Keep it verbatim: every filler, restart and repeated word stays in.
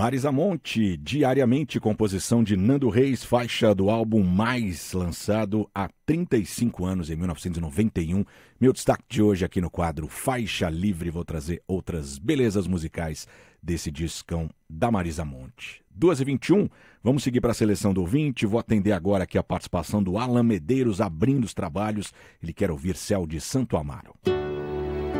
Marisa Monte, Diariamente, composição de Nando Reis, faixa do álbum Mais, lançado há trinta e cinco anos, em mil novecentos e noventa e um. Meu destaque de hoje aqui no quadro Faixa Livre, vou trazer outras belezas musicais desse discão da Marisa Monte. duas e vinte e um, vamos seguir para a seleção do ouvinte, vou atender agora aqui a participação do Alan Medeiros, abrindo os trabalhos, ele quer ouvir Céu de Santo Amaro.